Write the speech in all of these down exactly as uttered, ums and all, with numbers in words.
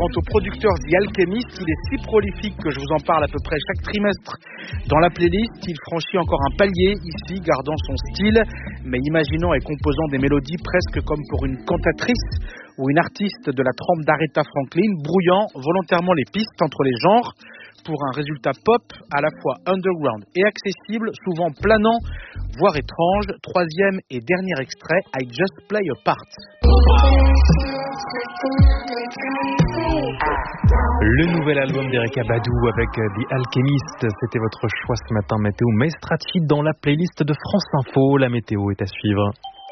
Quant au producteur The Alchemist, il est si prolifique que je vous en parle à peu près chaque trimestre dans la playlist. Il franchit encore un palier ici, gardant son style, mais imaginant et composant des mélodies presque comme pour une cantatrice ou une artiste de la trempe d'Aretha Franklin, brouillant volontairement les pistes entre les genres pour un résultat pop à la fois underground et accessible, souvent planant, voire étrange. Troisième et dernier extrait, I Just Play a Part. Le nouvel album d'Erykah Badu avec The Alchemist, c'était votre choix ce matin. Matteo Maestracci dans la playlist de France Info. La météo est à suivre.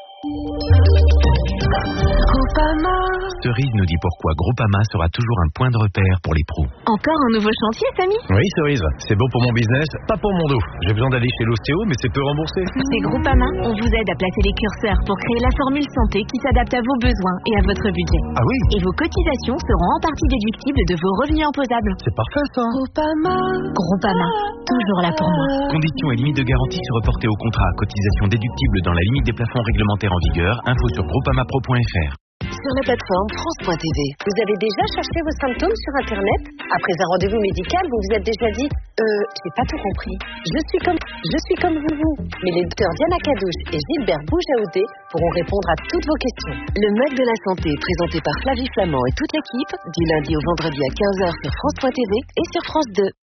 Cerise nous dit pourquoi Groupama sera toujours un point de repère pour les pros. Encore un nouveau chantier, Samy ? Oui, Cerise, c'est bon pour mon business, pas pour mon dos. J'ai besoin d'aller chez l'ostéo, mais c'est peu remboursé. Chez Groupama, on vous aide à placer les curseurs pour créer la formule santé qui s'adapte à vos besoins et à votre budget. Ah oui ? Et vos cotisations seront en partie déductibles de vos revenus imposables. C'est parfait ça. Groupama. Groupama, toujours là pour moi. Conditions et limites de garantie se reporter au contrat. Cotisation déductible dans la limite des plafonds réglementaires en vigueur. Info sur groupamapro point f r. Sur la plateforme France point t v. Vous avez déjà cherché vos symptômes sur Internet ? Après un rendez-vous médical, vous vous êtes déjà dit « Euh, j'ai pas tout compris. Je suis comme, je suis comme vous, vous. » Mais les docteurs Diana Cadouche et Gilbert Boujaoudé pourront répondre à toutes vos questions. Le Mug de la Santé, présenté par Flavie Flamand et toute l'équipe, du lundi au vendredi à quinze heures sur France point t v et sur France deux.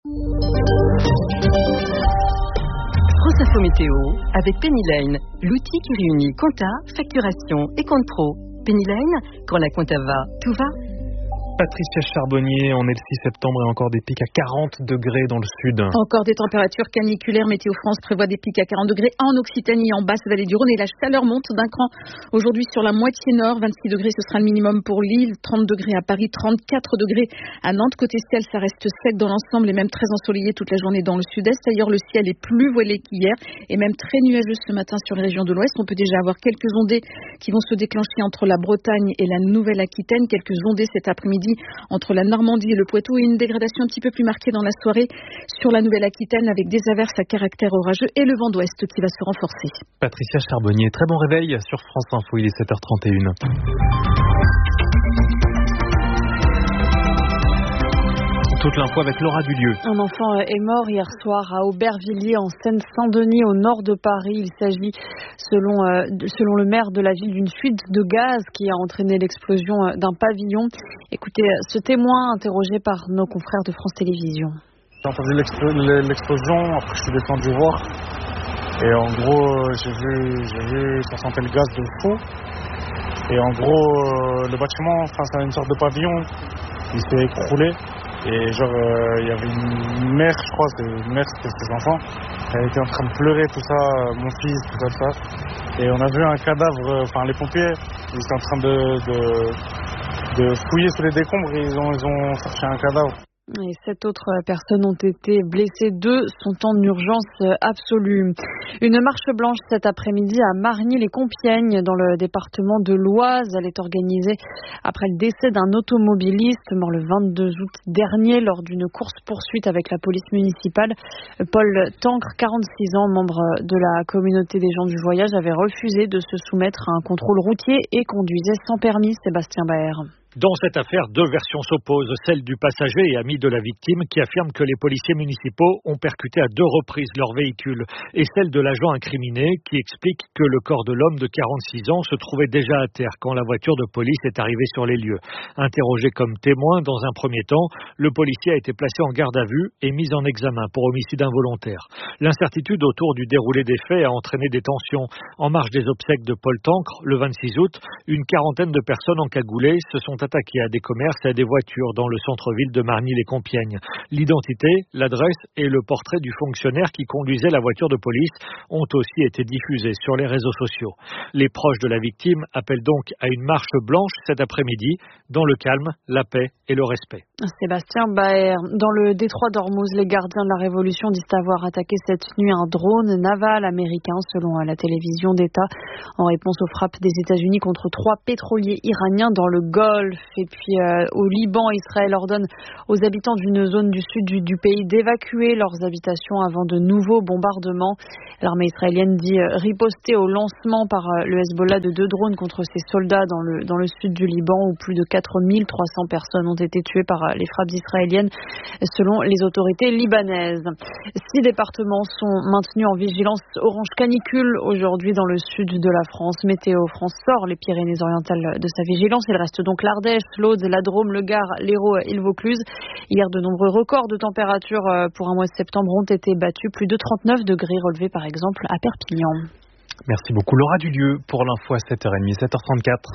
France Info Météo avec Penny Lane, l'outil qui réunit compta, facturation et compte pro. Penny Lane, quand la compta va, tout va. Patricia Charbonnier, on est le six septembre et encore des pics à quarante degrés dans le sud. Encore des températures caniculaires. Météo France prévoit des pics à quarante degrés en Occitanie, en Basse-Vallée du Rhône. Et la chaleur monte d'un cran aujourd'hui sur la moitié nord. vingt-six degrés, ce sera le minimum pour Lille. trente degrés à Paris, trente-quatre degrés à Nantes. Côté ciel, ça reste sec dans l'ensemble et même très ensoleillé toute la journée dans le sud-est. D'ailleurs, le ciel est plus voilé qu'hier et même très nuageux ce matin sur les régions de l'ouest. On peut déjà avoir quelques ondées qui vont se déclencher entre la Bretagne et la Nouvelle-Aquitaine. Quelques ondées cet après-midi entre la Normandie et le Poitou et une dégradation un petit peu plus marquée dans la soirée sur la Nouvelle-Aquitaine avec des averses à caractère orageux et le vent d'ouest qui va se renforcer. Patricia Charbonnier, très bon réveil sur France Info, il est sept heures trente et une. Toute l'info avec Laura Dulieu. Un enfant est mort hier soir à Aubervilliers en Seine-Saint-Denis au nord de Paris. Il s'agit selon, euh, selon le maire de la ville d'une fuite de gaz qui a entraîné l'explosion d'un pavillon. Écoutez ce témoin interrogé par nos confrères de France Télévisions. J'ai entendu l'explosion, après je suis descendu voir et en gros j'ai vu, j'ai vu ça sentait le gaz de fou et en gros le bâtiment face à une sorte de pavillon il s'est écroulé. Et genre, il euh, y avait une mère, je crois, une mère, c'était ses enfants. Elle était en train de pleurer, tout ça, mon fils, tout ça, tout ça. Et on a vu un cadavre, enfin les pompiers, ils étaient en train de, de, de fouiller sous les décombres et ils ont, ils ont cherché un cadavre. Et sept autres personnes ont été blessées. Deux sont en urgence absolue. Une marche blanche cet après-midi à Margny-les-Compiègnes, dans le département de l'Oise. Elle est organisée après le décès d'un automobiliste mort le vingt-deux août dernier lors d'une course-poursuite avec la police municipale. Paul Tancre, quarante-six ans, membre de la communauté des gens du voyage, avait refusé de se soumettre à un contrôle routier et conduisait sans permis. Sébastien Baer. Dans cette affaire, deux versions s'opposent, celle du passager et ami de la victime qui affirme que les policiers municipaux ont percuté à deux reprises leur véhicule et celle de l'agent incriminé qui explique que le corps de l'homme de quarante-six ans se trouvait déjà à terre quand la voiture de police est arrivée sur les lieux. Interrogé comme témoin dans un premier temps, le policier a été placé en garde à vue et mis en examen pour homicide involontaire. L'incertitude autour du déroulé des faits a entraîné des tensions. En marge des obsèques de Paul Tancre, le vingt-six août, une quarantaine de personnes encagoulées se sont attaqués à des commerces et à des voitures dans le centre-ville de Margny-les-Compiègnes. L'identité, l'adresse et le portrait du fonctionnaire qui conduisait la voiture de police ont aussi été diffusés sur les réseaux sociaux. Les proches de la victime appellent donc à une marche blanche cet après-midi, dans le calme, la paix et le respect. Sébastien Baer. Dans le détroit d'Ormuz, les gardiens de la Révolution disent avoir attaqué cette nuit un drone naval américain, selon la télévision d'État, en réponse aux frappes des États-Unis contre trois pétroliers iraniens dans le Golfe. Et puis euh, au Liban, Israël ordonne aux habitants d'une zone du sud du, du pays d'évacuer leurs habitations avant de nouveaux bombardements. L'armée israélienne dit euh, riposter au lancement par euh, le Hezbollah de deux drones contre ses soldats dans le, dans le sud du Liban, où plus de quatre mille trois cents personnes ont ont été tués par les frappes israéliennes, selon les autorités libanaises. Six départements sont maintenus en vigilance orange canicule aujourd'hui dans le sud de la France. Météo France sort les Pyrénées-Orientales de sa vigilance. Il reste donc l'Ardèche, l'Aude, la Drôme, le Gard, l'Hérault et le Vaucluse. Hier, de nombreux records de température pour un mois de septembre ont été battus. Plus de trente-neuf degrés relevés par exemple à Perpignan. Merci beaucoup Laura Dulieu pour l'info à sept heures trente, sept heures trente-quatre.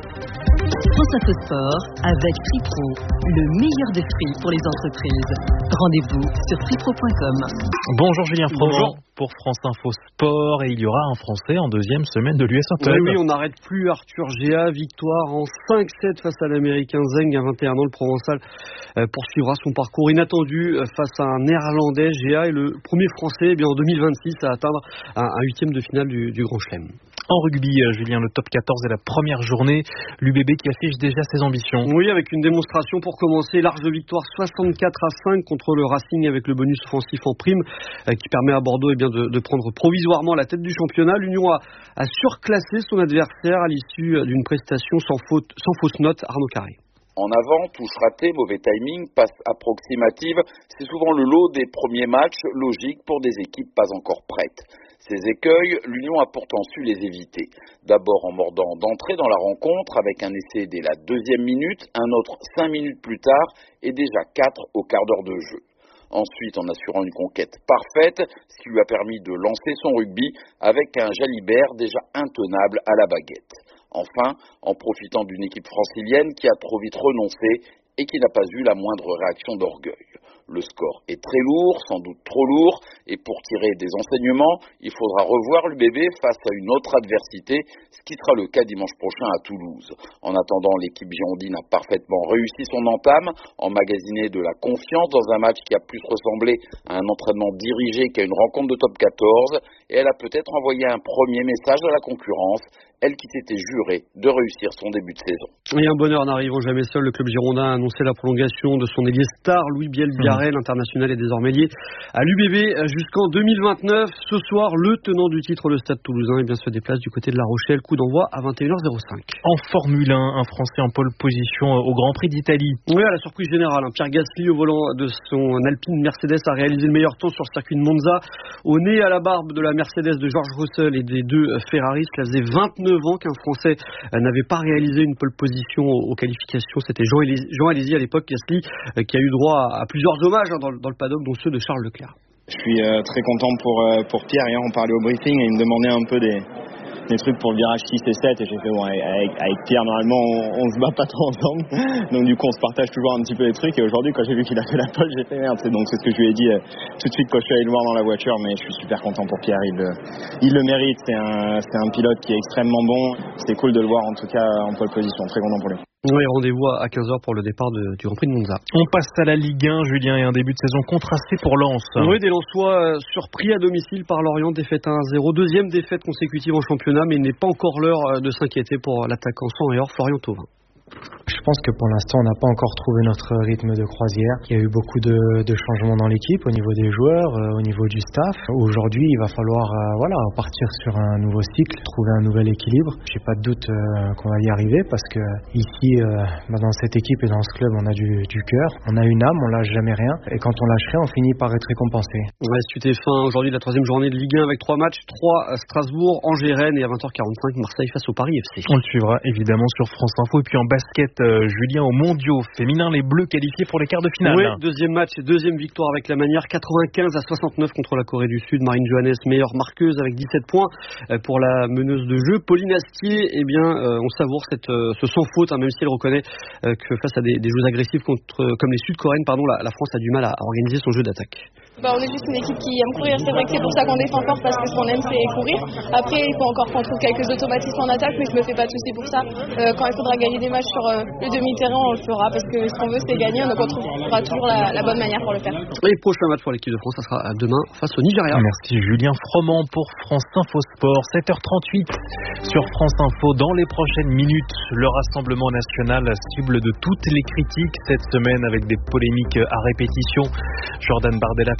France Info Sport avec Fripro, le meilleur des prix pour les entreprises. Rendez-vous sur fripro point com. Bonjour Julien Froment pour France Info Sport, et il y aura un Français en deuxième semaine de l'U S Open. Oui, oui, on n'arrête plus Arthur Géa, victoire en cinq sept face à l'Américain Zeng à vingt et un ans. Le Provençal poursuivra son parcours inattendu face à un Néerlandais. Géa est le premier Français eh bien, en deux mille vingt-six à atteindre un huitième de finale du, du Grand Chelem. En rugby, Julien, le top quatorze et la première journée, l'U B B qui affiche déjà ses ambitions. Oui, avec une démonstration pour commencer, large victoire soixante-quatre à cinq contre le Racing avec le bonus offensif en prime euh, qui permet à Bordeaux eh bien, de, de prendre provisoirement la tête du championnat. L'Union a, a surclassé son adversaire à l'issue d'une prestation sans, faute, sans fausse note. Arnaud Carré. En avant, touche ratée, mauvais timing, passe approximative, c'est souvent le lot des premiers matchs, logique pour des équipes pas encore prêtes. Ces écueils, l'Union a pourtant su les éviter. D'abord en mordant d'entrée dans la rencontre avec un essai dès la deuxième minute, un autre cinq minutes plus tard et déjà quatre au quart d'heure de jeu. Ensuite en assurant une conquête parfaite, ce qui lui a permis de lancer son rugby avec un Jalibert déjà intenable à la baguette. Enfin, en profitant d'une équipe francilienne qui a trop vite renoncé et qui n'a pas eu la moindre réaction d'orgueil. Le score est très lourd, sans doute trop lourd, et pour tirer des enseignements, il faudra revoir l'U B B face à une autre adversité, ce qui sera le cas dimanche prochain à Toulouse. En attendant, l'équipe girondine a parfaitement réussi son entame, emmagasiné de la confiance dans un match qui a plus ressemblé à un entraînement dirigé qu'à une rencontre de top quatorze, et elle a peut-être envoyé un premier message à la concurrence, elle qui s'était jurée de réussir son début de saison. Et un bonheur n'arrivant jamais seul, le club girondin a annoncé la prolongation de son ailier star, Louis Biel-Biarrel, mmh. international et désormais lié à l'U B B jusqu'en deux mille vingt-neuf. Ce soir, le tenant du titre, le Stade Toulousain, eh bien, se déplace du côté de La Rochelle, coup d'envoi à vingt et une heures cinq. En Formule un, un Français en pole position au Grand Prix d'Italie. Oui, à la surprise générale, hein. Pierre Gasly, au volant de son Alpine Mercedes, a réalisé le meilleur temps sur le circuit de Monza. Au nez à la barbe de la Mercedes de George Russell et des deux Ferrari, cela faisait vingt-neuf ans qu'un Français n'avait pas réalisé une pole position aux qualifications. C'était Jean Alési, Jean Alési à l'époque, Gasly, qui a eu droit à plusieurs hommages dans le paddock, dont ceux de Charles Leclerc. Je suis très content pour, pour Pierre. Hier, on parlait au briefing et il me demandait un peu des, des trucs pour le virage six et sept. Et j'ai fait, bon, avec, avec Pierre, normalement, on, on se bat pas trop ensemble. Donc, du coup, on se partage toujours un petit peu les trucs. Et aujourd'hui, quand j'ai vu qu'il a fait la pole, j'ai fait merde. C'est, donc, c'est ce que je lui ai dit euh, tout de suite quand je suis allé le voir dans la voiture. Mais je suis super content pour Pierre. Il, il le mérite. C'est un, c'est un pilote qui est extrêmement bon. C'est cool de le voir, en tout cas, en pole position. Très content pour lui. Oui, rendez-vous à quinze heures pour le départ de, du Grand Prix de Monza. On passe à la Ligue un, Julien, et un début de saison contrasté pour Lens. Oui, des Lensois euh, surpris à domicile par Lorient, défaite un à zéro. Deuxième défaite consécutive en championnat, mais il n'est pas encore l'heure euh, de s'inquiéter pour l'attaquant sang et or Florian Thauvin. Je pense que pour l'instant, on n'a pas encore trouvé notre rythme de croisière. Il y a eu beaucoup de, de changements dans l'équipe, au niveau des joueurs, euh, au niveau du staff. Aujourd'hui, il va falloir euh, voilà, partir sur un nouveau cycle, trouver un nouvel équilibre. Je n'ai pas de doute euh, qu'on va y arriver parce que ici, euh, bah dans cette équipe et dans ce club, on a du, du cœur, on a une âme, on lâche jamais rien. Et quand on lâche rien, on finit par être récompensé. Ouais, suite et fin aujourd'hui de la troisième journée de Ligue un avec trois matchs, trois à Strasbourg, Angers, Rennes et à vingt heures quarante-cinq, Marseille face au Paris F C. On le suivra évidemment sur France Info. Et puis en basket, Euh, Julien, aux mondiaux féminins, les Bleus qualifiés pour les quarts de finale. Oui, deuxième match et deuxième victoire avec la manière, quatre-vingt-quinze à soixante-neuf contre la Corée du Sud. Marine Johannes, meilleure marqueuse avec dix-sept points pour la meneuse de jeu. Pauline Astier, eh bien, euh, on savoure cette, euh, ce sans faute, hein, même si elle reconnaît euh, que face à des, des jeux agressifs contre, euh, comme les Sud-Coréennes, pardon, la, la France a du mal à, à organiser son jeu d'attaque. Bah, on est juste une équipe qui aime courir, c'est vrai que c'est pour ça qu'on défend fort, parce que ce qu'on aime c'est courir. Après il faut encore qu'on trouve quelques automatismes en attaque, mais je me fais pas de soucis pour ça. Euh, quand il faudra gagner des matchs sur euh, le demi-terrain, on le fera, parce que ce qu'on veut c'est gagner, donc on trouvera toujours la, la bonne manière pour le faire. Et le prochain match pour l'équipe de France, ça sera demain face au Nigeria. Merci Julien Froment pour France Info Sport. sept heures trente-huit sur France Info. Dans les prochaines minutes, le Rassemblement National cible de toutes les critiques cette semaine avec des polémiques à répétition. Jordan Bardella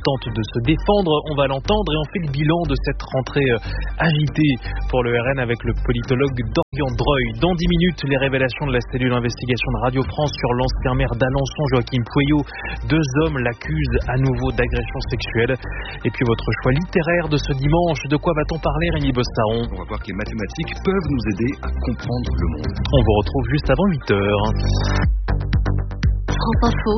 tente de se défendre, on va l'entendre, et on fait le bilan de cette rentrée agitée pour le R N avec le politologue Dorian Dreuil. Dans dix minutes, les révélations de la cellule d'investigation de Radio France sur l'ancien maire d'Alençon, Joachim Pueyo. Deux hommes l'accusent à nouveau d'agression sexuelle. Et puis votre choix littéraire de ce dimanche, de quoi va-t-on parler, Rémi Bossaron? On va voir que les mathématiques peuvent nous aider à comprendre le monde. On vous retrouve juste avant huit heures. France Info,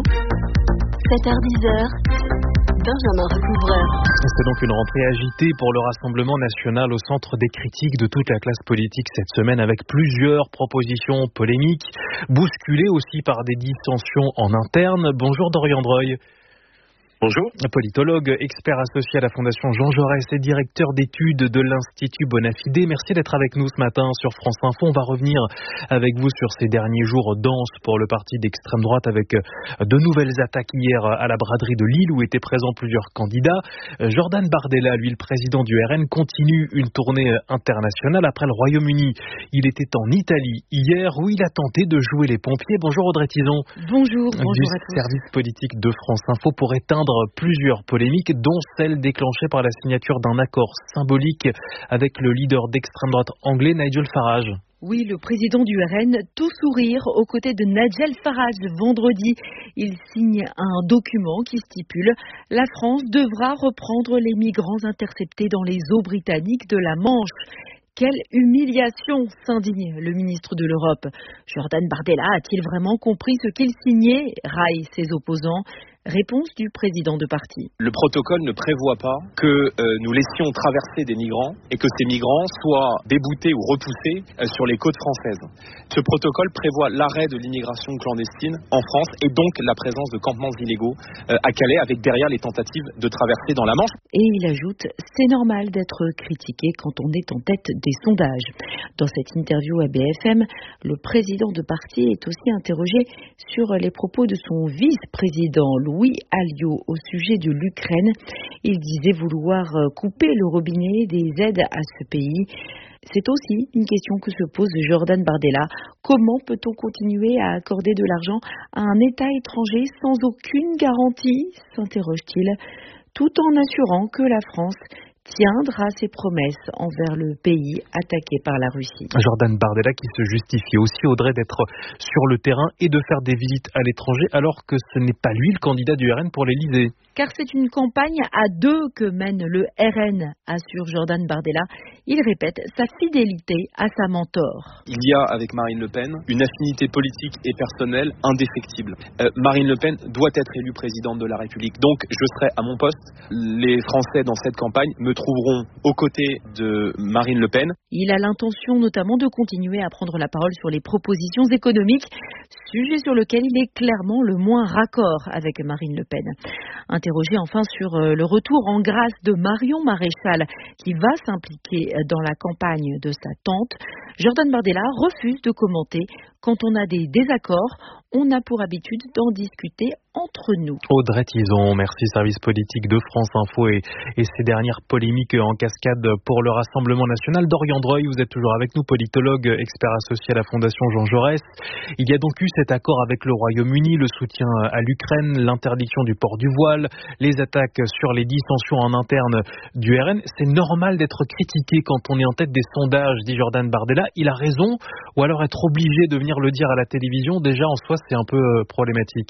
sept heures dix heures, Benjamin Recouvreur. C'est donc une rentrée agitée pour le Rassemblement national au centre des critiques de toute la classe politique cette semaine, avec plusieurs propositions polémiques, bousculées aussi par des dissensions en interne. Bonjour Dorian Dreuil. Bonjour. Politologue, expert associé à la Fondation Jean Jaurès et directeur d'études de l'Institut Bonafide. Merci d'être avec nous ce matin sur France Info. On va revenir avec vous sur ces derniers jours denses pour le parti d'extrême droite, avec de nouvelles attaques hier à la braderie de Lille où étaient présents plusieurs candidats. Jordan Bardella, lui, le président du R N, continue une tournée internationale. Après le Royaume-Uni, il était en Italie hier où il a tenté de jouer les pompiers. Bonjour Audrey Tison. Bonjour, bonjour du à tous. Service politique de France Info pour éteindre plusieurs polémiques, dont celle déclenchée par la signature d'un accord symbolique avec le leader d'extrême droite anglais Nigel Farage. Oui, le président du R N, tout sourire, aux côtés de Nigel Farage. Vendredi, il signe un document qui stipule « La France devra reprendre les migrants interceptés dans les eaux britanniques de la Manche ». Quelle humiliation, s'indigne le ministre de l'Europe. Jordan Bardella a-t-il vraiment compris ce qu'il signait, raille ses opposants? Réponse du président de parti. Le protocole ne prévoit pas que euh, nous laissions traverser des migrants et que ces migrants soient déboutés ou repoussés euh, sur les côtes françaises. Ce protocole prévoit l'arrêt de l'immigration clandestine en France et donc la présence de campements illégaux euh, à Calais, avec derrière les tentatives de traverser dans la Manche. Et il ajoute, c'est normal d'être critiqué quand on est en tête des sondages. Dans cette interview à B F M, le président de parti est aussi interrogé sur les propos de son vice-président Louis Alliot au sujet de l'Ukraine. Il disait vouloir couper le robinet des aides à ce pays. C'est aussi une question que se pose Jordan Bardella. Comment peut-on continuer à accorder de l'argent à un État étranger sans aucune garantie, s'interroge-t-il, tout en assurant que la France tiendra ses promesses envers le pays attaqué par la Russie. Jordan Bardella qui se justifie aussi, Audrey, d'être sur le terrain et de faire des visites à l'étranger alors que ce n'est pas lui le candidat du R N pour l'Élysée. Car c'est une campagne à deux que mène le R N, assure Jordan Bardella. Il répète sa fidélité à sa mentor. Il y a avec Marine Le Pen une affinité politique et personnelle indéfectible. Euh, Marine Le Pen doit être élue présidente de la République. Donc je serai à mon poste. Les Français dans cette campagne me trouveront aux côtés de Marine Le Pen. Il a l'intention notamment de continuer à prendre la parole sur les propositions économiques, sujet sur lequel il est clairement le moins raccord avec Marine Le Pen. Interrogé enfin sur le retour en grâce de Marion Maréchal, qui va s'impliquer dans la campagne de sa tante, Jordan Bardella refuse de commenter. Quand on a des désaccords, on a pour habitude d'en discuter entre nous. Audrey Tison, merci, service politique de France Info et, et ces dernières polémiques en cascade pour le Rassemblement national. Dorian Dreuil, vous êtes toujours avec nous, politologue, expert associé à la Fondation Jean Jaurès. Il y a donc eu cet accord avec le Royaume-Uni, le soutien à l'Ukraine, l'interdiction du port du voile, les attaques sur les dissensions en interne du R N. C'est normal d'être critiqué quand on est en tête des sondages, dit Jordan Bardella. Il a raison, ou alors être obligé de venir le dire à la télévision, déjà en soi c'est un peu problématique.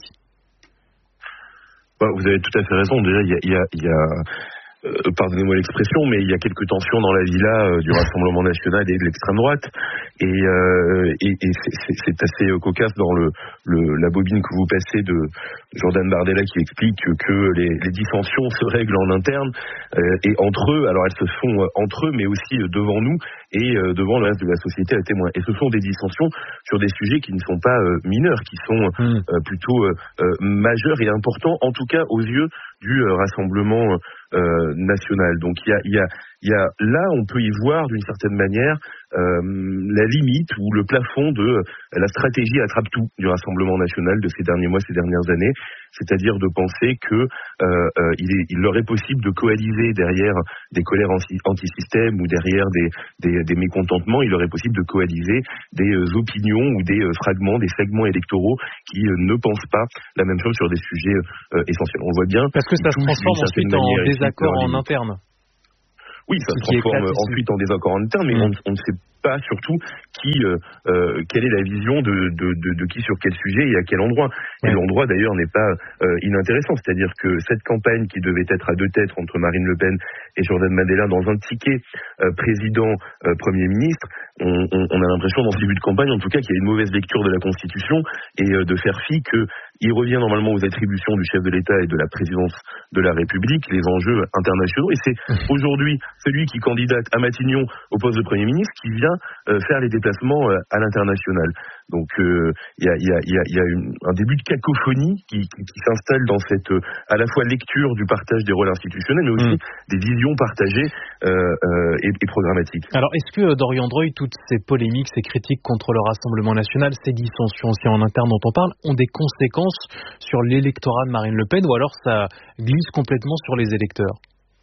Bah, vous avez tout à fait raison. Déjà, il y a, il y a, il y a euh, pardonnez-moi l'expression, mais il y a quelques tensions dans la villa euh, du Rassemblement national et de l'extrême droite. Et, euh, et, et c'est, c'est, c'est assez euh, cocasse dans le, le, la bobine que vous passez de Jordan Bardella qui explique que, que les, les dissensions se règlent en interne euh, et entre eux. Alors elles se font euh, entre eux, mais aussi euh, devant nous et euh, devant le reste de la société à témoin. Et ce sont des dissensions sur des sujets qui ne sont pas euh, mineurs, qui sont euh, mmh. plutôt euh, euh, majeurs et importants, en tout cas aux yeux du euh, Rassemblement euh, national. Donc il y a, il y a, il y a là, on peut y voir d'une certaine manière euh, la limite ou le plafond de la stratégie attrape-tout du Rassemblement national de ces derniers mois, ces dernières années, c'est-à-dire de penser que euh, euh, il, est, il leur est possible de coaliser derrière des colères anti- anti-système ou derrière des, des, des mécontentements, il leur est possible de coaliser des euh, opinions ou des euh, fragments, des segments électoraux qui euh, ne pensent pas la même chose sur des sujets euh, essentiels. On le voit bien. Parce que ça se transforme ensuite en désaccord en interne. Oui, ça se transforme ensuite en désaccord en interne, mais mmh. on, on ne sait pas surtout qui, euh, euh, quelle est la vision de, de, de, de qui sur quel sujet et à quel endroit. Et ouais. l'endroit d'ailleurs n'est pas euh, inintéressant, c'est-à-dire que cette campagne qui devait être à deux têtes entre Marine Le Pen et Jordan Bardella dans un ticket euh, président euh, Premier ministre, on, on, on a l'impression dans ce début de campagne en tout cas qu'il y a une mauvaise lecture de la Constitution et euh, de faire fi que il revient normalement aux attributions du chef de l'État et de la présidence de la République, les enjeux internationaux. Et c'est aujourd'hui celui qui candidate à Matignon au poste de Premier ministre qui vient euh, faire les déplacements euh, à l'international. Donc il euh, y a, y a, y a, y a une, un début de cacophonie qui, qui, qui s'installe dans cette euh, à la fois lecture du partage des rôles institutionnels, mais aussi mmh. des visions partagées euh, euh, et, et programmatiques. Alors est-ce que Dorian Droy, toutes ces polémiques, ces critiques contre le Rassemblement national, ces dissensions aussi en interne dont on parle, ont des conséquences sur l'électorat de Marine Le Pen ou alors ça glisse complètement sur les électeurs?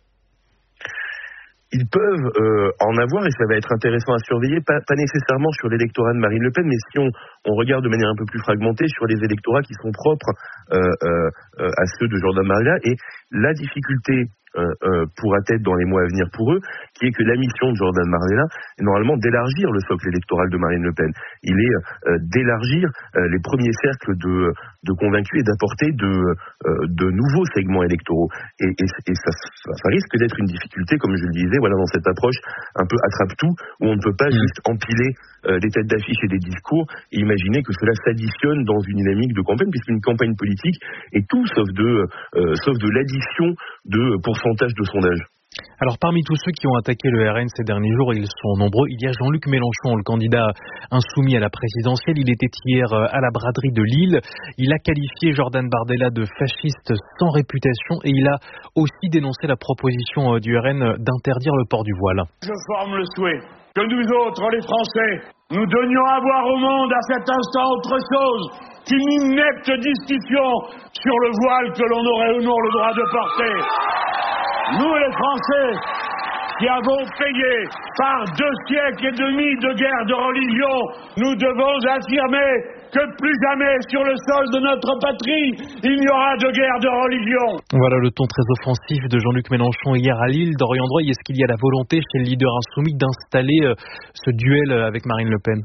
Ils peuvent euh, en avoir et ça va être intéressant à surveiller, pas, pas nécessairement sur l'électorat de Marine Le Pen, mais si on, on regarde de manière un peu plus fragmentée sur les électorats qui sont propres euh, euh, à ceux de Jordan Bardella. Et la difficulté euh, euh, pourra être dans les mois à venir pour eux, qui est que la mission de Jordan Bardella est normalement d'élargir le socle électoral de Marine Le Pen. Il est euh, d'élargir euh, les premiers cercles de, de convaincus et d'apporter de, euh, de nouveaux segments électoraux. Et, et, et ça, ça risque d'être une difficulté, comme je le disais, voilà, dans cette approche un peu attrape-tout, où on ne peut pas mmh. juste empiler euh, des têtes d'affiche et des discours et imaginer que cela s'additionne dans une dynamique de campagne, puisqu'une campagne politique est tout sauf de, euh, sauf de l'addition de pourcentage de sondage. Alors parmi tous ceux qui ont attaqué le R N ces derniers jours, ils sont nombreux, il y a Jean-Luc Mélenchon, le candidat insoumis à la présidentielle. Il était hier à la braderie de Lille. Il a qualifié Jordan Bardella de fasciste sans réputation et il a aussi dénoncé la proposition du R N d'interdire le port du voile. Je forme le souhait que nous autres, les Français, nous donnions à voir au monde à cet instant autre chose qu'une inepte discussion sur le voile que l'on aurait ou non le droit de porter. Nous, les Français, qui avons payé par deux siècles et demi de guerre de religion, nous devons affirmer que plus jamais sur le sol de notre patrie, il n'y aura de guerre de religion. Voilà le ton très offensif de Jean-Luc Mélenchon hier à Lille. Dorian Droy, est-ce qu'il y a la volonté chez le leader insoumis d'installer ce duel avec Marine Le Pen ?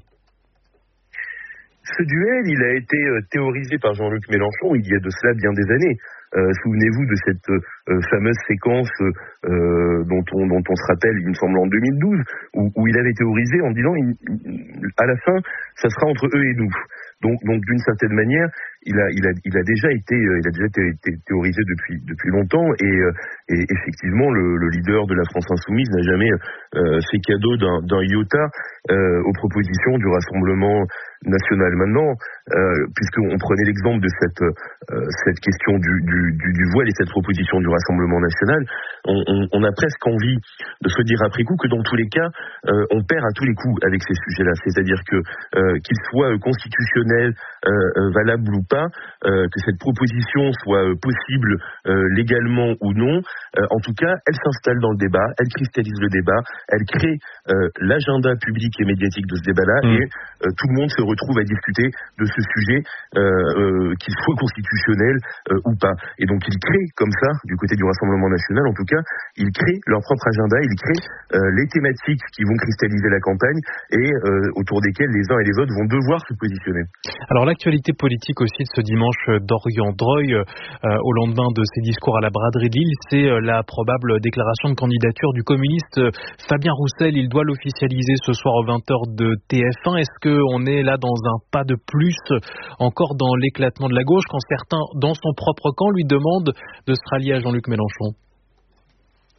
Ce duel, il a été théorisé par Jean-Luc Mélenchon il y a de cela bien des années. Euh, souvenez-vous de cette euh, fameuse séquence euh, dont, on, dont on se rappelle, il me semble en deux mille douze, où, où il avait théorisé en disant il, à la fin, ça sera entre eux et nous. Donc, donc d'une certaine manière, il a, il a, il a déjà été, il a déjà été, été théorisé depuis, depuis longtemps et, et effectivement, le, le leader de la France insoumise n'a jamais euh, fait cadeau d'un, d'un iota euh, aux propositions du Rassemblement national. Maintenant, euh, puisqu'on prenait l'exemple de cette, euh, cette question du, du, du, du voile et cette proposition du Rassemblement national, on, on, on a presque envie de se dire après coup que dans tous les cas, euh, on perd à tous les coups avec ces sujets-là. C'est-à-dire que euh, qu'ils soient constitutionnels, euh, valables ou pas, euh, que cette proposition soit euh, possible euh, légalement ou non, euh, en tout cas, elle s'installe dans le débat, elle cristallise le débat, elle crée euh, l'agenda public et médiatique de ce débat-là, mmh. et euh, tout le monde se retrouve à discuter de ce sujet, euh, euh, qu'il soit constitutionnel euh, ou pas. Et donc, ils créent comme ça, du côté du Rassemblement national, en tout cas, ils créent leur propre agenda, ils créent euh, les thématiques qui vont cristalliser la campagne et euh, autour desquelles les uns et les autres vont devoir se positionner. Alors, l'actualité politique aussi de ce dimanche, Dorian Droy, euh, au lendemain de ses discours à la braderie de Lille, c'est euh, la probable déclaration de candidature du communiste euh, Fabien Roussel. Il doit l'officialiser ce soir aux vingt heures de T F un. Est-ce qu'on est là dans un pas de plus encore dans l'éclatement de la gauche quand certains, dans son propre camp, lui demandent de se rallier à Jean-Luc Mélenchon ?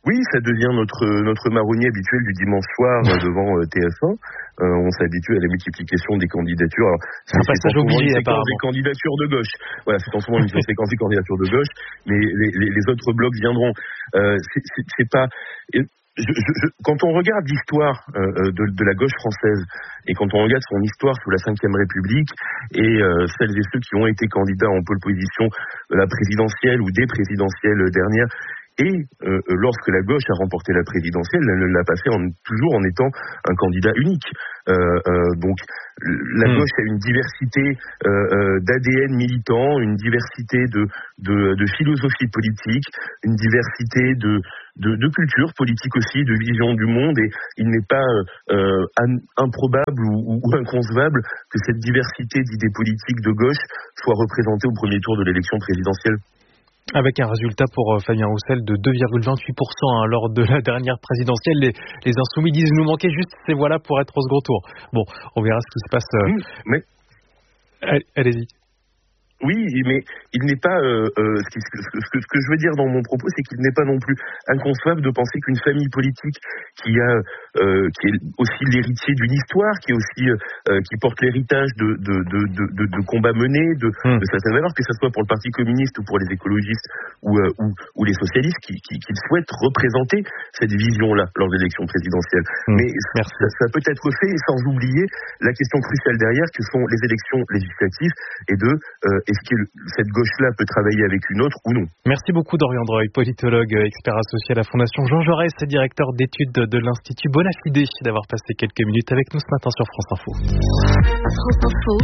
Oui, ça devient notre notre marronnier habituel du dimanche soir devant T F un. Euh, on s'habitue à la multiplication des candidatures. Alors, c'est un passage obligé, une séquence des candidatures de gauche. Voilà, c'est en ce moment une séquence des candidatures de gauche, mais les, les, les autres blocs viendront. Euh, c'est, c'est, c'est pas. Je, je, je, quand on regarde l'histoire euh, de, de la gauche française et quand on regarde son histoire sous la cinquième République et euh, celles et ceux qui ont été candidats en pole position de la présidentielle ou des présidentielles dernières, et euh, lorsque la gauche a remporté la présidentielle, elle l'a pas fait en, toujours en étant un candidat unique. Euh, euh, donc la mmh. gauche a une diversité euh, euh, d'A D N militant, une diversité de, de, de philosophie politique, une diversité de, de, de culture politique aussi, de vision du monde, et il n'est pas euh, un, improbable ou, ou inconcevable que cette diversité d'idées politiques de gauche soit représentée au premier tour de l'élection présidentielle. Avec un résultat pour Fabien Roussel de deux virgule vingt-huit pour cent hein, lors de la dernière présidentielle. Les, les Insoumis disent il nous manquait juste ces voix-là pour être au second tour. Bon, on verra ce qui se passe. Euh... Oui, mais... Allez, allez-y. Oui, mais il n'est pas. Euh, euh, ce, que, ce, que, ce que je veux dire dans mon propos, c'est qu'il n'est pas non plus inconcevable de penser qu'une famille politique qui a, euh, qui est aussi l'héritier d'une histoire, qui est aussi, euh, qui porte l'héritage de de de de, de, de combats menés, de, mmh. de certaines valeurs, que ce soit pour le Parti communiste ou pour les écologistes ou euh, ou, ou les socialistes, qui, qui, qui souhaitent représenter cette vision-là lors de l'élection présidentielle. Mmh. Mais ça, ça peut être fait sans oublier la question cruciale derrière, que sont les élections législatives et de euh, est-ce que cette gauche-là peut travailler avec une autre ou non? Merci beaucoup Dorian Dreuil, politologue, expert associé à la Fondation Jean Jaurès et directeur d'études de l'Institut Bonafide, d'avoir passé quelques minutes avec nous ce matin sur France Info. France Info,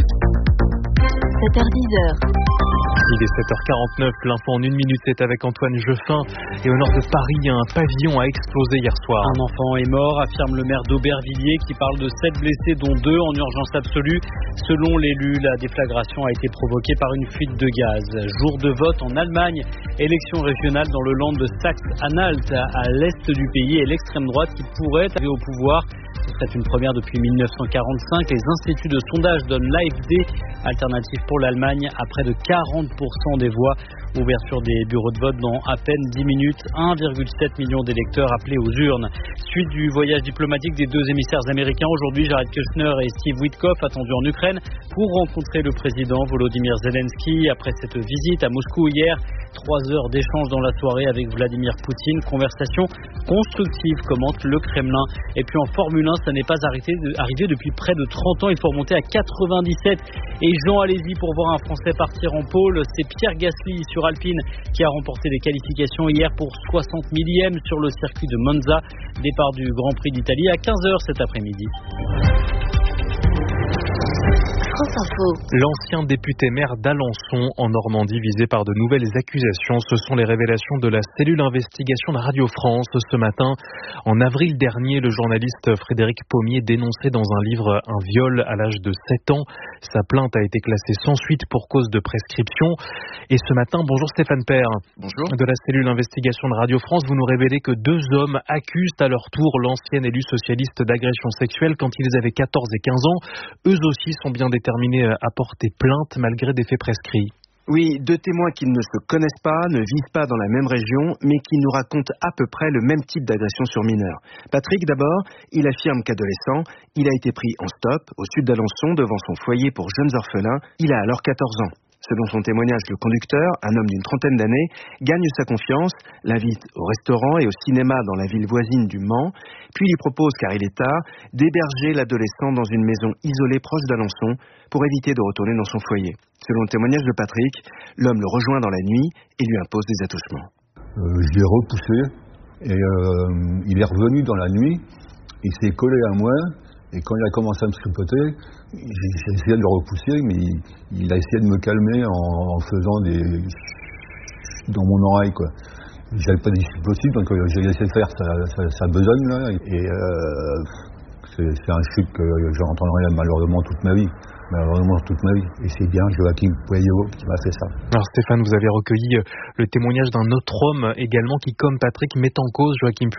sept heures dix. Il est sept heures quarante-neuf, l'info en une minute est avec Antoine Jeffin. Et au nord de Paris, un pavillon a explosé hier soir. Un enfant est mort, affirme le maire d'Aubervilliers qui parle de sept blessés dont deux en urgence absolue. Selon l'élu, la déflagration a été provoquée par une fuite de gaz. Jour de vote en Allemagne, élection régionale dans le land de Saxe-Anhalt à l'est du pays et l'extrême droite qui pourrait arriver au pouvoir. Ce serait une première depuis mille neuf cent quarante-cinq. Les instituts de sondage donnent l'A F D, alternative pour l'Allemagne, à près de quarante pour cent des voix. Ouverture des bureaux de vote dans à peine dix minutes. un virgule sept million d'électeurs appelés aux urnes. Suite du voyage diplomatique des deux émissaires américains. Aujourd'hui, Jared Kushner et Steve Witkoff attendus en Ukraine pour rencontrer le président Volodymyr Zelensky. Après cette visite à Moscou hier, trois heures d'échange dans la soirée avec Vladimir Poutine. Conversation constructive, commente le Kremlin. Et puis en Formule un, ça n'est pas arrêté de, arrivé depuis près de trente ans. Il faut remonter à quatre-vingt-dix-sept. Et Jean, allez-y pour voir un Français partir en pôle. C'est Pierre Gasly sur Alpine qui a remporté les qualifications hier pour soixante millième sur le circuit de Monza. Départ du Grand Prix d'Italie à quinze heures cet après-midi. L'ancien député maire d'Alençon en Normandie visé par de nouvelles accusations. Ce sont les révélations de la cellule investigation de Radio France ce matin. En avril dernier, le journaliste Frédéric Pommier dénonçait dans un livre un viol à l'âge de sept ans. Sa plainte a été classée sans suite pour cause de prescription. Et ce matin, bonjour Stéphane Père. Bonjour. De la cellule investigation de Radio France, vous nous révélez que deux hommes accusent à leur tour l'ancien élu socialiste d'agression sexuelle quand ils avaient quatorze et quinze ans. Eux aussi sont bien déterminés à porter plainte malgré des faits prescrits. Oui, deux témoins qui ne se connaissent pas, ne vivent pas dans la même région, mais qui nous racontent à peu près le même type d'agression sur mineurs. Patrick, d'abord, il affirme qu'adolescent, il a été pris en stop au sud d'Alençon devant son foyer pour jeunes orphelins. Il a alors quatorze ans. Selon son témoignage, le conducteur, un homme d'une trentaine d'années, gagne sa confiance, l'invite au restaurant et au cinéma dans la ville voisine du Mans, puis lui propose, car il est tard, d'héberger l'adolescent dans une maison isolée proche d'Alençon pour éviter de retourner dans son foyer. Selon le témoignage de Patrick, l'homme le rejoint dans la nuit et lui impose des attouchements. Euh, je l'ai repoussé et euh, il est revenu dans la nuit, il s'est collé à moi. Et quand il a commencé à me tripoter, j'ai essayé de le repousser, mais il, il a essayé de me calmer en, en faisant des... dans mon oreille, quoi. J'avais pas dit c'est possible, donc euh, j'ai laissé faire sa, sa, sa besogne, là. Et euh, c'est, c'est un chute que j'entendrai malheureusement toute ma vie. Malheureusement toute ma vie. Et c'est bien Joachim Pueyo qui m'a fait ça. Alors Stéphane, vous avez recueilli le témoignage d'un autre homme également qui, comme Patrick, met en cause Joachim Pueyo.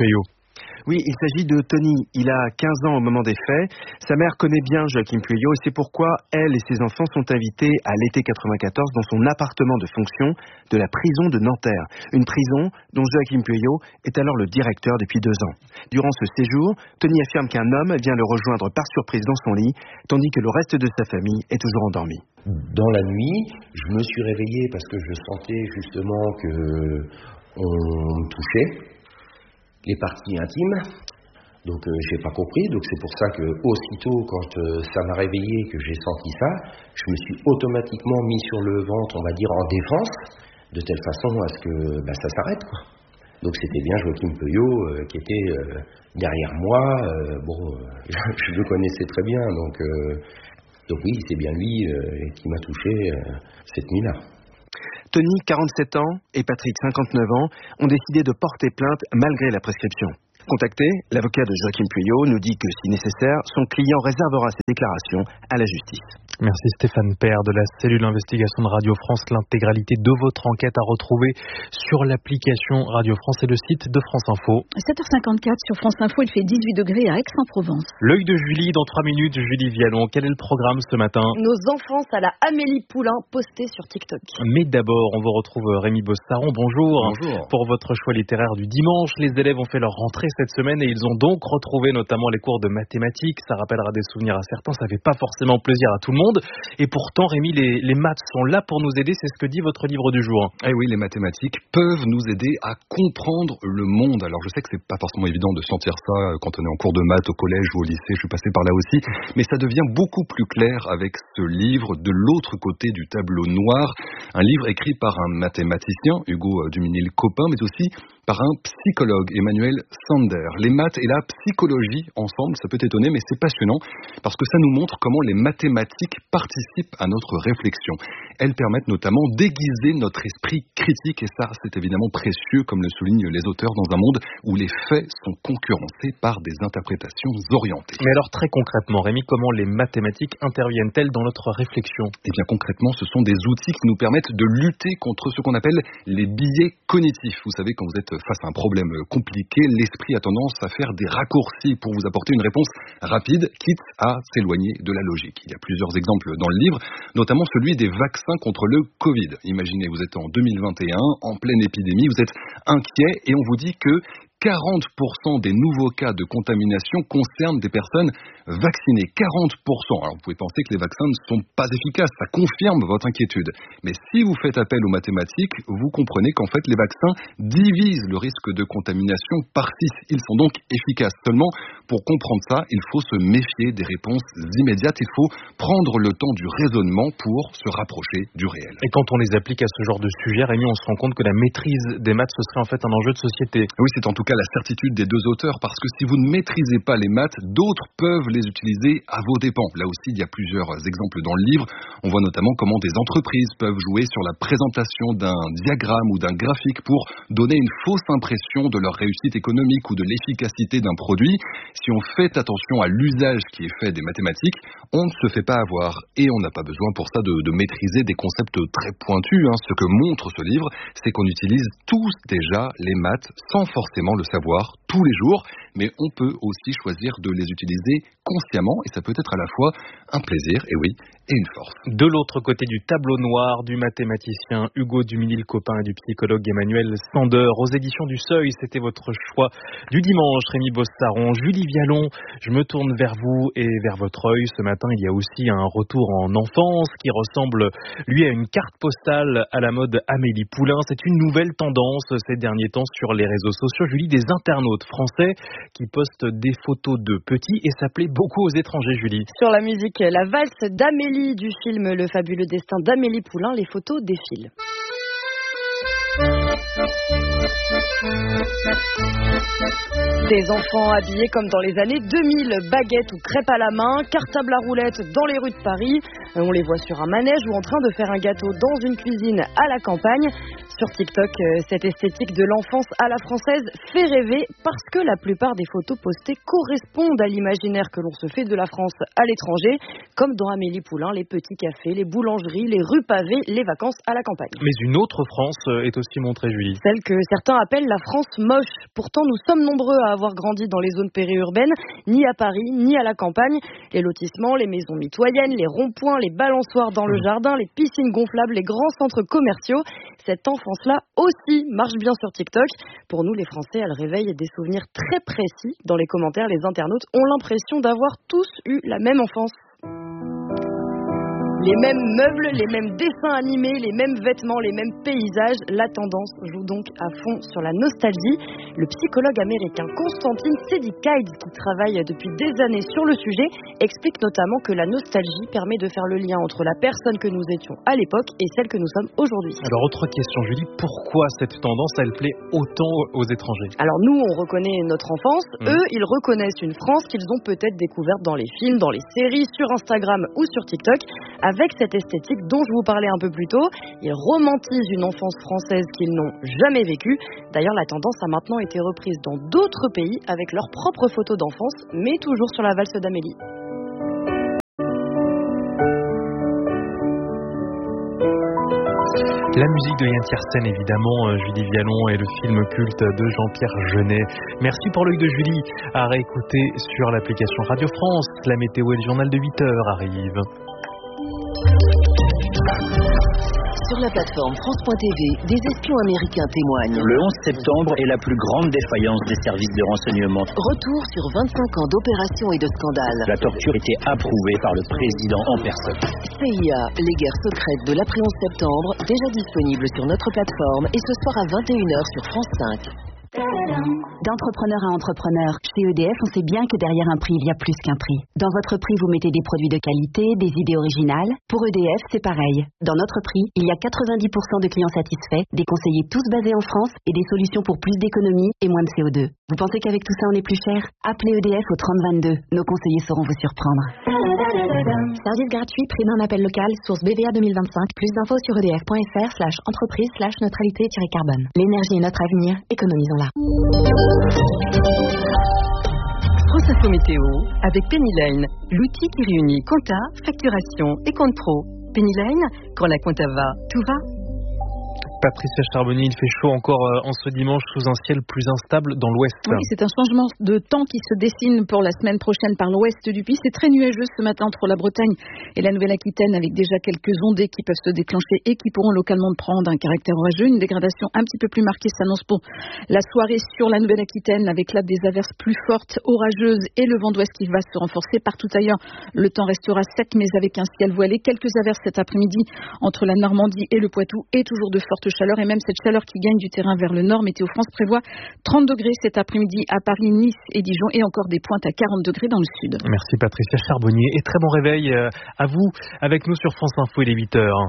Oui, il s'agit de Tony. Il a quinze ans au moment des faits. Sa mère connaît bien Joachim Pueyo et c'est pourquoi elle et ses enfants sont invités à l'été quatre-vingt-quatorze dans son appartement de fonction de la prison de Nanterre. Une prison dont Joachim Pueyo est alors le directeur depuis deux ans. Durant ce séjour, Tony affirme qu'un homme vient le rejoindre par surprise dans son lit, tandis que le reste de sa famille est toujours endormi. Dans la nuit, je me suis réveillé parce que je sentais justement que on me touchait les parties intimes, donc euh, j'ai pas compris, donc c'est pour ça que aussitôt quand euh, ça m'a réveillé, que j'ai senti ça, je me suis automatiquement mis sur le ventre, on va dire en défense, de telle façon à ce que bah, ça s'arrête, quoi. Donc c'était bien Joachim Pueyo euh, qui était euh, derrière moi, euh, bon, euh, je le connaissais très bien, donc, euh, donc oui, c'est bien lui euh, qui m'a touché euh, cette nuit-là. Tony, quarante-sept ans, et Patrick, cinquante-neuf ans, ont décidé de porter plainte malgré la prescription. Contacté, l'avocat de Joachim Pueyo nous dit que, si nécessaire, son client réservera ses déclarations à la justice. Merci Stéphane Père de la cellule investigation de Radio France. L'intégralité de votre enquête à retrouver sur l'application Radio France et le site de France Info. sept heures cinquante-quatre sur France Info, il fait dix-huit degrés à Aix-en-Provence. L'œil de Julie dans trois minutes. Julie Vialon, quel est le programme ce matin? Nos enfances à la Amélie Poulain postée sur TikTok. Mais d'abord, on vous retrouve Rémi Bossaron. Bonjour. Bonjour. Pour votre choix littéraire du dimanche, les élèves ont fait leur rentrée cette semaine et ils ont donc retrouvé notamment les cours de mathématiques. Ça rappellera des souvenirs à certains, ça fait pas forcément plaisir à tout le monde. Et pourtant, Rémi, les, les maths sont là pour nous aider, c'est ce que dit votre livre du jour. Eh oui, les mathématiques peuvent nous aider à comprendre le monde. Alors je sais que c'est pas forcément évident de sentir ça quand on est en cours de maths au collège ou au lycée, je suis passé par là aussi, mais ça devient beaucoup plus clair avec ce livre de l'autre côté du tableau noir, un livre écrit par un mathématicien, Hugo Duminil-Copin, mais aussi par un psychologue, Emmanuel Sander. Les maths et la psychologie ensemble, ça peut étonner, mais c'est passionnant parce que ça nous montre comment les mathématiques participent à notre réflexion. Elles permettent notamment d'aiguiser notre esprit critique et ça, c'est évidemment précieux, comme le soulignent les auteurs, dans un monde où les faits sont concurrencés par des interprétations orientées. Mais alors très concrètement, Rémi, comment les mathématiques interviennent-elles dans notre réflexion? Eh bien concrètement, ce sont des outils qui nous permettent de lutter contre ce qu'on appelle les biais cognitifs. Vous savez, quand vous êtes face à un problème compliqué, l'esprit a tendance à faire des raccourcis pour vous apporter une réponse rapide, quitte à s'éloigner de la logique. Il y a plusieurs exemples dans le livre, notamment celui des vaccins contre le Covid. Imaginez, vous êtes en deux mille vingt et un, en pleine épidémie, vous êtes inquiet et on vous dit que quarante pour cent des nouveaux cas de contamination concernent des personnes vaccinées. quarante pour cent. Alors vous pouvez penser que les vaccins ne sont pas efficaces, ça confirme votre inquiétude. Mais si vous faites appel aux mathématiques, vous comprenez qu'en fait les vaccins divisent le risque de contamination par six. Ils sont donc efficaces. Seulement, pour comprendre ça, il faut se méfier des réponses immédiates. Il faut prendre le temps du raisonnement pour se rapprocher du réel. Et quand on les applique à ce genre de sujet, Rémi, on se rend compte que la maîtrise des maths, ce serait en fait un enjeu de société. Oui, c'est en tout cas la certitude des deux auteurs, parce que si vous ne maîtrisez pas les maths, d'autres peuvent les utiliser à vos dépens. Là aussi, il y a plusieurs exemples dans le livre. On voit notamment comment des entreprises peuvent jouer sur la présentation d'un diagramme ou d'un graphique pour donner une fausse impression de leur réussite économique ou de l'efficacité d'un produit. Si on fait attention à l'usage qui est fait des mathématiques, on ne se fait pas avoir. Et on n'a pas besoin pour ça de, de maîtriser des concepts très pointus. Hein. Ce que montre ce livre, c'est qu'on utilise tous déjà les maths sans forcément le savoir tous les jours, mais on peut aussi choisir de les utiliser consciemment et ça peut être à la fois un plaisir, et oui, et une force. De l'autre côté du tableau noir, du mathématicien Hugo Duminil-Copin et du psychologue Emmanuel Sander, aux éditions du Seuil, c'était votre choix du dimanche. Rémi Bossaron, Julie Vialon, je me tourne vers vous et vers votre œil. Ce matin, il y a aussi un retour en enfance qui ressemble, lui, à une carte postale à la mode Amélie Poulain. C'est une nouvelle tendance ces derniers temps sur les réseaux sociaux. Julie, des internautes français qui postent des photos de petits et ça plaît beaucoup aux étrangers, Julie. Sur la musique, la valse d'Amélie du film Le fabuleux destin d'Amélie Poulain, les photos défilent. Des enfants habillés comme dans les années deux mille, baguettes ou crêpes à la main, cartable à roulettes dans les rues de Paris. On les voit sur un manège ou en train de faire un gâteau dans une cuisine à la campagne. sur TikTok. Cette esthétique de l'enfance à la française fait rêver parce que la plupart des photos postées correspondent à l'imaginaire que l'on se fait de la France à l'étranger, comme dans Amélie Poulain, les petits cafés, les boulangeries, les rues pavées, les vacances à la campagne. Mais une autre France est aussi montrée, Julie. Celle que certains appellent la France moche. Pourtant, nous sommes nombreux à avoir grandi dans les zones périurbaines, ni à Paris, ni à la campagne. Les lotissements, les maisons mitoyennes, les ronds-points, les balançoires dans le jardin, les piscines gonflables, les grands centres commerciaux. Cette enfance-là aussi marche bien sur TikTok. Pour nous, les Français, elle réveille des souvenirs très précis. Dans les commentaires, les internautes ont l'impression d'avoir tous eu la même enfance. Les mêmes meubles, les mêmes dessins animés, les mêmes vêtements, les mêmes paysages. La tendance joue donc à fond sur la nostalgie. Le psychologue américain Constantine Sedikide, qui travaille depuis des années sur le sujet, explique notamment que la nostalgie permet de faire le lien entre la personne que nous étions à l'époque et celle que nous sommes aujourd'hui. Alors, autre question, Julie, pourquoi cette tendance, elle plaît autant aux étrangers? Alors nous, on reconnaît notre enfance. Mmh. Eux, ils reconnaissent une France qu'ils ont peut-être découverte dans les films, dans les séries, sur Instagram ou sur TikTok. Avec cette esthétique dont je vous parlais un peu plus tôt, ils romantisent une enfance française qu'ils n'ont jamais vécue. D'ailleurs, la tendance a maintenant été reprise dans d'autres pays avec leurs propres photos d'enfance, mais toujours sur la valse d'Amélie. La musique de Yann Tiersen, évidemment, Julie Vialon et le film culte de Jean-Pierre Jeunet. Merci pour l'œil de Julie. À réécouter sur l'application Radio France. La météo et le journal de huit heures arrivent. Sur la plateforme France point T V, des espions américains témoignent. Le onze septembre est la plus grande défaillance des services de renseignement. Retour sur vingt-cinq ans d'opérations et de scandales. La torture était approuvée par le président en personne. C I A, les guerres secrètes de l'après onze septembre, déjà disponibles sur notre plateforme et ce soir à vingt et une heures sur France cinq. D'entrepreneur à entrepreneur, chez E D F, on sait bien que derrière un prix, il y a plus qu'un prix. Dans votre prix, vous mettez des produits de qualité, des idées originales. Pour E D F, c'est pareil. Dans notre prix, il y a quatre-vingt-dix pour cent de clients satisfaits, des conseillers tous basés en France et des solutions pour plus d'économie et moins de C O deux. Vous pensez qu'avec tout ça, on est plus cher? Appelez E D F au trente vingt-deux. Nos conseillers sauront vous surprendre. Service gratuit, prix d'un appel local, source B V A deux mille vingt-cinq. Plus d'infos sur edf.fr slash entreprise slash neutralité-carbone. L'énergie est notre avenir, économisons-la. France Info Météo avec Penny Lane, l'outil qui réunit compta, facturation et compte pro. Penny Lane, quand la compta va, tout va. Patricia Charbonnier, il fait chaud encore en ce dimanche sous un ciel plus instable dans l'ouest. Oui, c'est un changement de temps qui se dessine pour la semaine prochaine par l'ouest du pays. C'est très nuageux ce matin entre la Bretagne et la Nouvelle-Aquitaine avec déjà quelques ondées qui peuvent se déclencher et qui pourront localement prendre un caractère orageux. Une dégradation un petit peu plus marquée s'annonce pour la soirée sur la Nouvelle-Aquitaine avec là des averses plus fortes, orageuses et le vent d'ouest qui va se renforcer. Partout ailleurs, le temps restera sec mais avec un ciel voilé. Quelques averses cet après-midi entre la Normandie et le Poitou et toujours de fortes chaleur et même cette chaleur qui gagne du terrain vers le nord. Météo France prévoit trente degrés cet après-midi à Paris, Nice et Dijon et encore des pointes à quarante degrés dans le sud. Merci Patricia Charbonnier et très bon réveil à vous avec nous sur France Info, il est huit heures.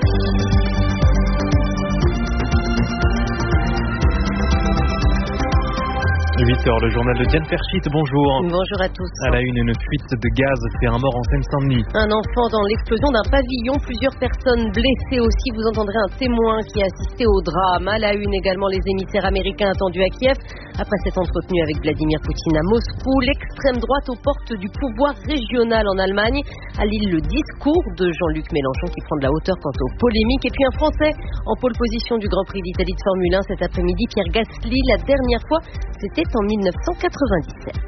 huit heures, le journal de Diane Ferchit, bonjour. Bonjour à tous. À la une, une fuite de gaz fait un mort en Seine-Saint-Denis. Un enfant dans l'explosion d'un pavillon, plusieurs personnes blessées aussi. Vous entendrez un témoin qui a assisté au drame. À la une également, les émissaires américains attendus à Kiev. Après s'être entretenu avec Vladimir Poutine à Moscou, l'extrême droite aux portes du pouvoir régional en Allemagne. À Lille, le discours de Jean-Luc Mélenchon qui prend de la hauteur quant aux polémiques. Et puis un Français en pole position du Grand Prix d'Italie de Formule un cet après-midi, Pierre Gasly. La dernière fois, c'était en mille neuf cent quatre-vingt-dix-sept.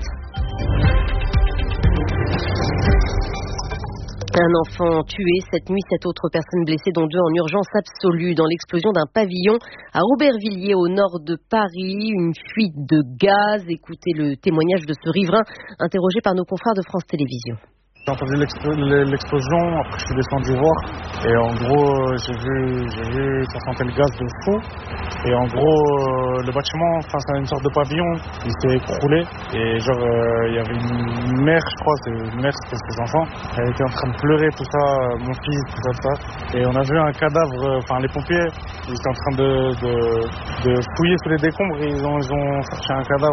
Un enfant tué cette nuit, sept autres personnes blessées, dont deux en urgence absolue dans l'explosion d'un pavillon à Aubervilliers au nord de Paris. Une fuite de gaz. Écoutez le témoignage de ce riverain interrogé par nos confrères de France Télévisions. J'ai entendu l'explosion, après je suis descendu voir et en gros j'ai vu, j'ai vu ça sentait le gaz de fou et en gros le bâtiment face à une sorte de pavillon il s'est écroulé et genre il euh, y avait une mère, je crois, c'est une mère c'était ses enfants, elle était en train de pleurer tout ça, mon fils tout ça, tout ça et on a vu un cadavre, enfin les pompiers ils étaient en train de, de, de fouiller sous les décombres et ils ont, ils ont cherché un cadavre.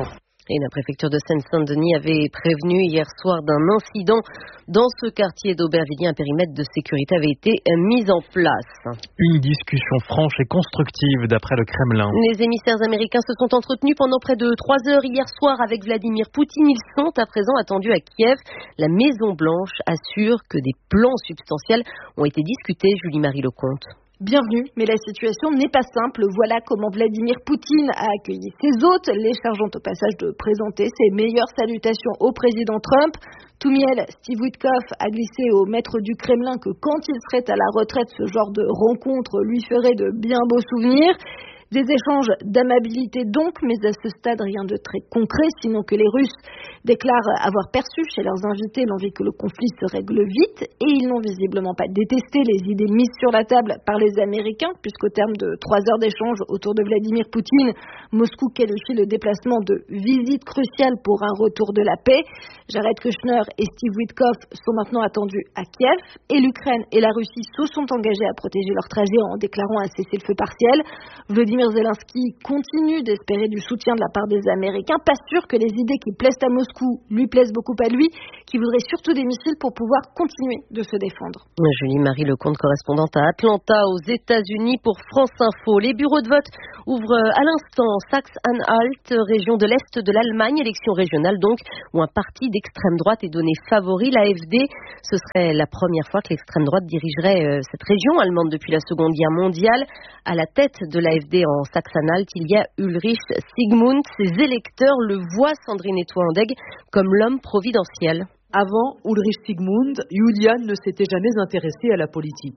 Et la préfecture de Seine-Saint-Denis avait prévenu hier soir d'un incident dans ce quartier d'Aubervilliers. Un périmètre de sécurité avait été mis en place. Une discussion franche et constructive d'après le Kremlin. Les émissaires américains se sont entretenus pendant près de trois heures hier soir avec Vladimir Poutine. Ils sont à présent attendus à Kiev. La Maison-Blanche assure que des plans substantiels ont été discutés. Julie-Marie Lecomte. Bienvenue, mais la situation n'est pas simple. Voilà comment Vladimir Poutine a accueilli ses hôtes, les chargeant au passage de présenter ses meilleures salutations au président Trump. Tout miel, Steve Witkoff a glissé au maître du Kremlin que quand il serait à la retraite, ce genre de rencontre lui ferait de bien beaux souvenirs. Des échanges d'amabilité donc, mais à ce stade rien de très concret, sinon que les Russes déclarent avoir perçu chez leurs invités l'envie que le conflit se règle vite, et ils n'ont visiblement pas détesté les idées mises sur la table par les Américains, puisqu'au terme de trois heures d'échange autour de Vladimir Poutine, Moscou qualifie le déplacement de visite cruciale pour un retour de la paix. Jared Kushner et Steve Witkoff sont maintenant attendus à Kiev, et l'Ukraine et la Russie se sont engagés à protéger leur trajet en déclarant un cessez-le-feu partiel. Vladimir Zelensky continue d'espérer du soutien de la part des Américains, pas sûr que les idées qui plaisent à Moscou lui plaisent beaucoup à lui, qui voudrait surtout des missiles pour pouvoir continuer de se défendre. Julie-Marie Lecomte, correspondante à Atlanta aux États-Unis pour France Info. Les bureaux de vote ouvrent à l'instant Saxe-Anhalt, région de l'Est de l'Allemagne, élection régionale donc, où un parti d'extrême droite est donné favori, l'A F D. Ce serait la première fois que l'extrême droite dirigerait cette région allemande depuis la Seconde Guerre mondiale. À la tête de l'A F D en Saxe-Anhalt, il y a Ulrich Sigmund. Ses électeurs le voient, Sandrine Etoindeg, comme l'homme providentiel. Avant Ulrich Sigmund, Julian ne s'était jamais intéressé à la politique.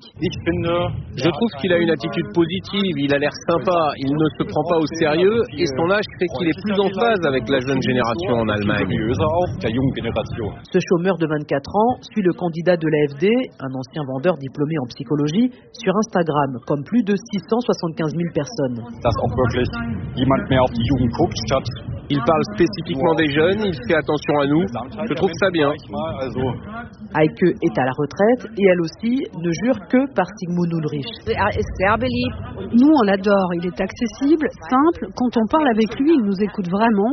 Je trouve qu'il a une attitude positive, il a l'air sympa, il ne se prend pas au sérieux et son âge fait qu'il est plus en phase avec la jeune génération en Allemagne. Ce chômeur de vingt-quatre ans suit le candidat de l'A F D, un ancien vendeur diplômé en psychologie, sur Instagram, comme plus de six cent soixante-quinze mille personnes. Il parle spécifiquement des jeunes, il fait attention à nous, je trouve ça bien. Heike est à la retraite et elle aussi ne jure que par Sigmund Ulrich. Nous on l'adore, il est accessible, simple, quand on parle avec lui il nous écoute vraiment.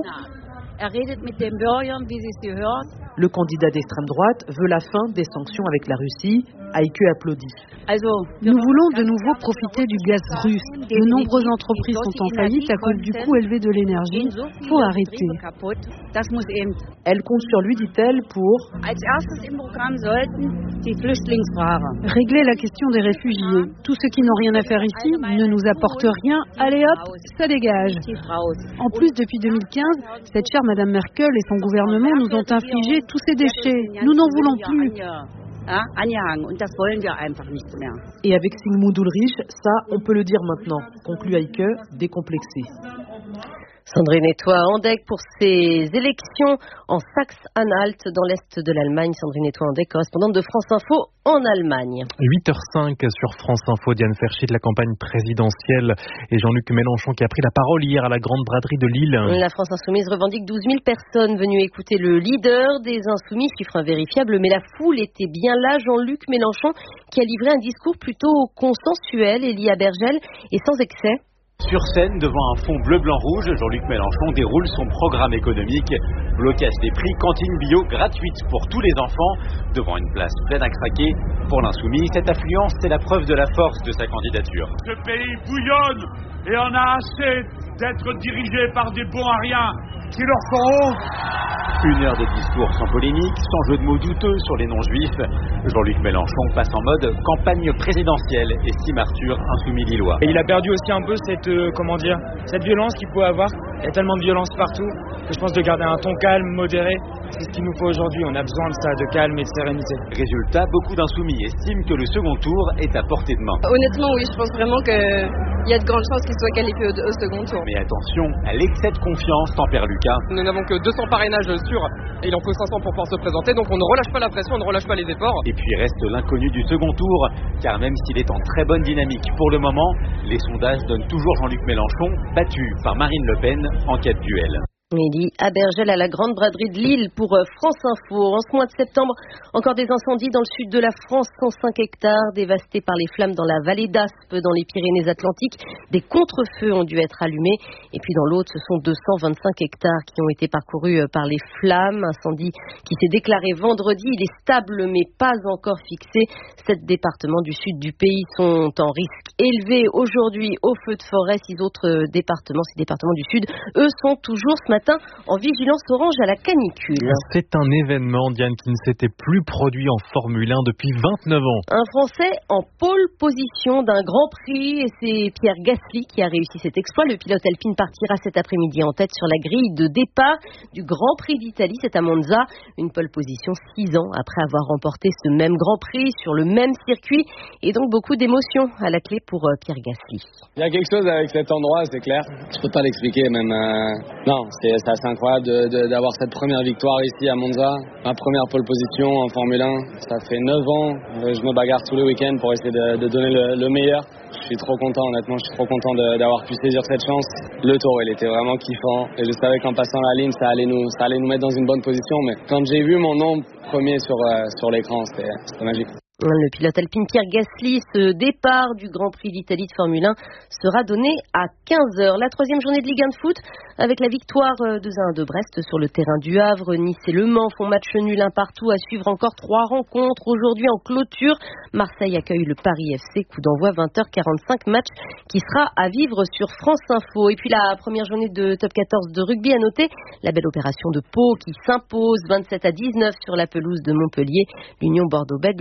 Le candidat d'extrême droite veut la fin des sanctions avec la Russie. Heike applaudit. Nous voulons de nouveau profiter du gaz russe. De nombreuses entreprises sont en faillite à cause du coût élevé de l'énergie. Il faut arrêter. Elle compte sur lui, dit-elle, pour régler la question des réfugiés. Tous ceux qui n'ont rien à faire ici ne nous apportent rien. Allez hop, ça dégage. En plus, depuis deux mille quinze, cette chère Madame Merkel et son gouvernement nous ont infligé tous ces déchets. Nous n'en voulons plus. Et avec Sigmund Ulrich, ça, on peut le dire maintenant, conclut Heike, décomplexé. Sandrine Etoindeg pour ces élections en Saxe-Anhalt dans l'Est de l'Allemagne. Sandrine Etoindeg, correspondante de France Info en Allemagne. huit heures cinq sur France Info, Diane Ferchy de la campagne présidentielle et Jean-Luc Mélenchon qui a pris la parole hier à la Grande Braderie de Lille. La France Insoumise revendique douze mille personnes venues écouter le leader des Insoumis, chiffre invérifiable, mais la foule était bien là. Jean-Luc Mélenchon qui a livré un discours plutôt consensuel, Elia Bergel, et sans excès. Sur scène, devant un fond bleu-blanc-rouge, Jean-Luc Mélenchon déroule son programme économique. Blocage des prix, cantine bio gratuite pour tous les enfants. Devant une place pleine à craquer. Pour l'insoumis, cette affluence, c'est la preuve de la force de sa candidature. Ce pays bouillonne et on a assez d'être dirigé par des bons à rien qui leur font honte. Une heure de discours sans polémique, sans jeu de mots douteux sur les non-juifs. Jean-Luc Mélenchon passe en mode campagne présidentielle, estime Arthur, insoumis lillois. Et il a perdu aussi un peu cette, euh, comment dire, cette violence qu'il pouvait avoir. Il y a tellement de violence partout que je pense de garder un ton calme, modéré. C'est ce qu'il nous faut aujourd'hui. On a besoin de ça, de calme et de sérénité. Résultat, beaucoup d'insoumis estiment que le second tour est à portée de main. Honnêtement, oui, je pense vraiment qu'il y a de grandes chances qu'il soit qualifié au, au second tour. Mais attention, à l'excès de confiance, tempère Lucas. Nous n'avons que deux cents parrainages sûrs et il en faut cinq cents pour pouvoir se présenter. Donc on ne relâche pas la pression, on ne relâche pas les efforts. Et puis reste l'inconnu du second tour, car même s'il est en très bonne dynamique pour le moment, les sondages donnent toujours Jean-Luc Mélenchon battu par Marine Le Pen en cas de duel. Nelly Abergel à la Grande Braderie de Lille pour France Info. En ce mois de septembre, encore des incendies dans le sud de la France, cent cinq hectares dévastés par les flammes dans la vallée d'Aspe, dans les Pyrénées-Atlantiques. Des contre-feux ont dû être allumés. Et puis dans l'autre, ce sont deux cent vingt-cinq hectares qui ont été parcourus par les flammes. Incendie qui s'est déclaré vendredi. Il est stable mais pas encore fixé. Sept départements du sud du pays sont en risque élevé aujourd'hui au feu de forêt. Six autres départements, six départements du sud, eux sont toujours ce matin en vigilance orange à la canicule. C'est un événement, Diane, qui ne s'était plus produit en Formule un depuis vingt-neuf ans. Un Français en pole position d'un Grand Prix, et c'est Pierre Gasly qui a réussi cet exploit. Le pilote alpine partira cet après-midi en tête sur la grille de départ du Grand Prix d'Italie. C'est à Monza, une pole position six ans après avoir remporté ce même Grand Prix sur le même circuit, et donc beaucoup d'émotions à la clé pour Pierre Gasly. Il y a quelque chose avec cet endroit, c'est clair. Je peux pas l'expliquer même. Euh... Non, c'est, c'est assez incroyable de, de, d'avoir cette première victoire ici à Monza. Ma première pole position en Formule un. Ça fait neuf ans. Je me bagarre tous les week-ends pour essayer de, de donner le, le meilleur. Je suis trop content, honnêtement. Je suis trop content de, d'avoir pu saisir cette chance. Le tour, il était vraiment kiffant. Et je savais qu'en passant la ligne, ça allait nous, ça allait nous mettre dans une bonne position. Mais quand j'ai vu mon nom premier sur, euh, sur l'écran, c'était, c'était magique. Le pilote alpine Pierre Gasly, ce départ du Grand Prix d'Italie de Formule un sera donné à quinze heures. La troisième journée de Ligue un de foot avec la victoire de deux à un de Brest sur le terrain du Havre. Nice et Le Mans font match nul un partout. À suivre encore trois rencontres. Aujourd'hui en clôture, Marseille accueille le Paris F C. Coup d'envoi vingt heures quarante-cinq, match qui sera à vivre sur France Info. Et puis la première journée de Top quatorze de rugby, à noter la belle opération de Pau qui s'impose vingt-sept à dix-neuf sur la pelouse de Montpellier. L'Union Bordeaux-Bègles